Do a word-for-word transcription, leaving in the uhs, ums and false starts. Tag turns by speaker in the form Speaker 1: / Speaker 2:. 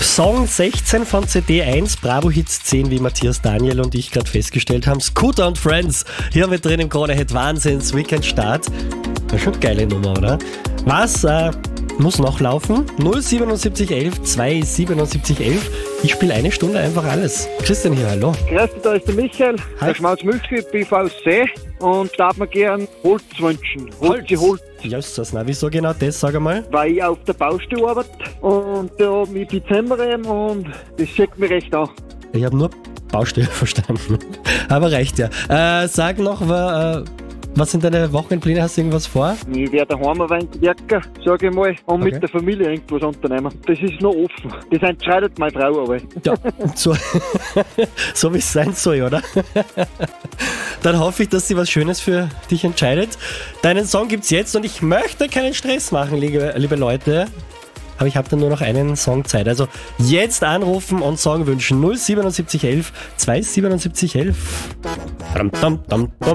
Speaker 1: Song sechzehn von C D eins, Bravo Hits zehn, wie Matthias Daniel und ich gerade festgestellt haben. Scooter und Friends, hier mit drin im Krone-Hit. Wahnsinns Weekend Start. Das ist schon eine geile Nummer, oder? Was äh, muss noch laufen? null siebenundsiebzig elf zweihundertsiebenundsiebzig elf. Ich spiele eine Stunde einfach alles. Christian hier, hallo.
Speaker 2: Grüß dich, da ist der Michael,
Speaker 1: Hi.
Speaker 2: der Schmauzmülski, B V C, und darf mir gern Holz wünschen. Holz, Holz.
Speaker 1: Ja, ist das, na, wieso genau das, sag einmal?
Speaker 2: Weil ich auf der Baustelle arbeite und da mit Dezember eben und das schickt mich recht an.
Speaker 1: Ich habe nur Baustelle verstanden. Aber reicht ja. Äh, sag noch, wa, äh, was sind deine Wochenendpläne? Hast du irgendwas vor?
Speaker 2: Ich werde daheim ein wenig wirken, sage ich mal, und
Speaker 1: Okay.
Speaker 2: mit der Familie irgendwas unternehmen. Das ist noch offen. Das entscheidet meine Frau aber.
Speaker 1: Ja, so, so wie es sein soll, oder? Dann hoffe ich, dass sie was Schönes für dich entscheidet. Deinen Song gibt's jetzt und ich möchte keinen Stress machen, liebe, liebe Leute. Aber ich habe dann nur noch einen Song Zeit. Also jetzt anrufen und Song wünschen. null siebenundsiebzig elf zweihundertsiebenundsiebzig elf. Dam, dam, dam, dam.